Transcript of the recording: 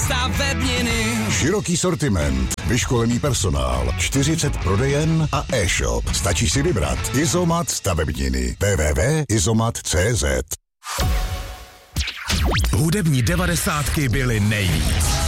stavebniny. Široký sortiment, vyškolený personál, 40 prodejen a e-shop. Stačí si vybrat. Izomat stavebniny. www.izomat.cz. Hudební 90 byly nejvíc.